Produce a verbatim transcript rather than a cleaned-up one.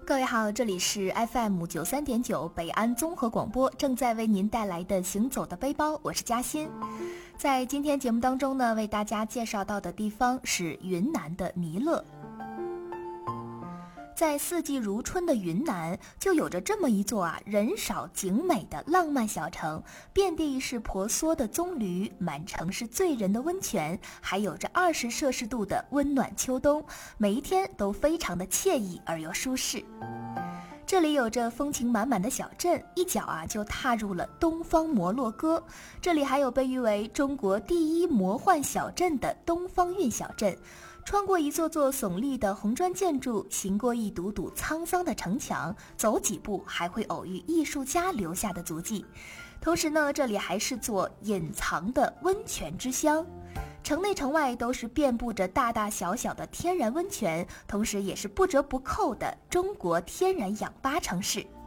各位好，这里是 F M 九三点九北安综合广播，正在为您带来的行走的背包，我是嘉欣。在今天节目当中呢，为大家介绍到的地方是云南的弥勒。在四季如春的云南，就有着这么一座啊人少景美的浪漫小城，遍地是婆娑的棕榈，满城是醉人的温泉，还有着二十摄氏度的温暖秋冬，每一天都非常的惬意而又舒适。这里有着风情满满的小镇，一脚啊就踏入了东方摩洛哥。这里还有被誉为中国第一魔幻小镇的东方韵小镇。穿过一座座耸立的红砖建筑，行过一堵堵沧桑的城墙，走几步还会偶遇艺术家留下的足迹。同时呢，这里还是座隐藏的温泉之乡。城内城外都是遍布着大大小小的天然温泉，同时也是不折不扣的中国天然氧吧城市。